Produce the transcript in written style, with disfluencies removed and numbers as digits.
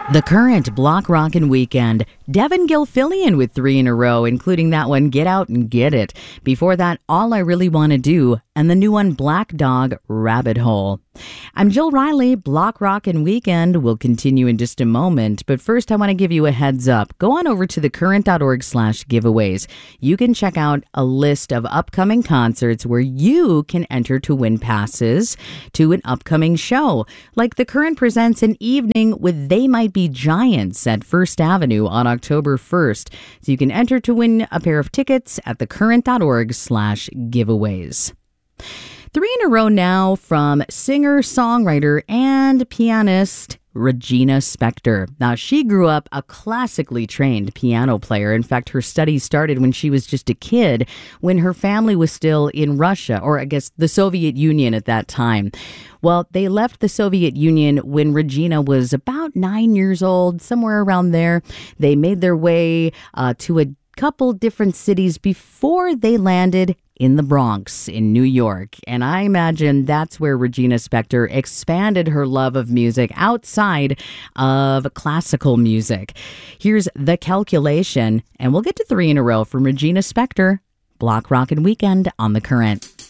The Current, Block Rockin' Weekend. Devin Gilfillian with 3 in a row, including that one, Get Out and Get It. Before that, All I Really Want to Do, and the new one, Black Dog, Rabbit Hole. I'm Jill Riley. Block Rockin' Weekend will continue in just a moment, but first I want to give you a heads up. Go on over to thecurrent.org/giveaways. You can check out a list of upcoming concerts where you can enter to win passes to an upcoming show. Like The Current presents an evening with They Might Be Giants at First Avenue on October 1st. So you can enter to win a pair of tickets at thecurrent.org/giveaways. 3 in a row now from singer, songwriter, and pianist Regina Spektor. Now, she grew up a classically trained piano player. In fact, her studies started when she was just a kid, when her family was still in Russia, or I guess the Soviet Union at that time. Well, they left the Soviet Union when Regina was about 9 years old, somewhere around there. They made their way to a couple different cities before they landed in the Bronx in New York. And I imagine that's where Regina Spektor expanded her love of music outside of classical music. Here's The Calculation, and we'll get to 3 in a row from Regina Spektor. Block Rockin' Weekend on The Current.